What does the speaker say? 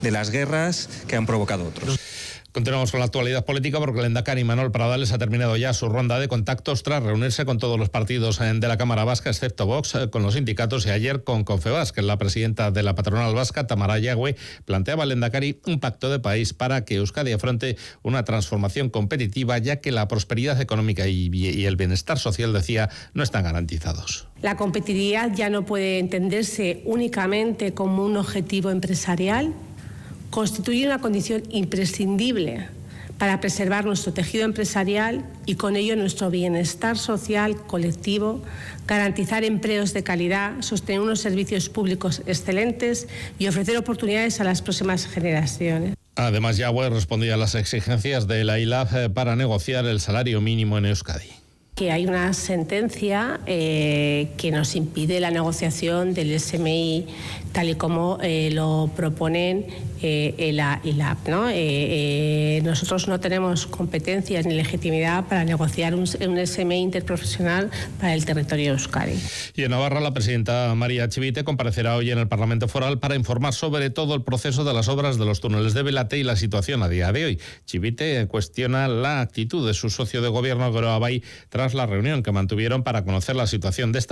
de las guerras que han provocado otros. Continuamos con la actualidad política porque el lehendakari Manuel Pradales ha terminado ya su ronda de contactos tras reunirse con todos los partidos de la Cámara Vasca, excepto Vox, con los sindicatos y ayer con Confebask. La presidenta de la patronal vasca, Tamara Yagüe, planteaba al lehendakari un pacto de país para que Euskadi afronte una transformación competitiva, ya que la prosperidad económica y el bienestar social, decía, no están garantizados. La competitividad ya no puede entenderse únicamente como un objetivo empresarial. Constituye una condición imprescindible para preservar nuestro tejido empresarial y con ello nuestro bienestar social colectivo, garantizar empleos de calidad, sostener unos servicios públicos excelentes y ofrecer oportunidades a las próximas generaciones. Además, Yagüe respondía a las exigencias de la ILAB para negociar el salario mínimo en Euskadi. Que hay una sentencia que nos impide la negociación del SMI tal y como lo proponen la ILAB, ¿no? Nosotros no tenemos competencias ni legitimidad para negociar un SMI interprofesional para el territorio de Euskadi. Y en Navarra, la presidenta María Chivite comparecerá hoy en el Parlamento Foral para informar sobre todo el proceso de las obras de los túneles de Belate y la situación a día de hoy. Chivite cuestiona la actitud de su socio de gobierno, Geroa Bai, tras la reunión que mantuvieron para conocer la situación de esta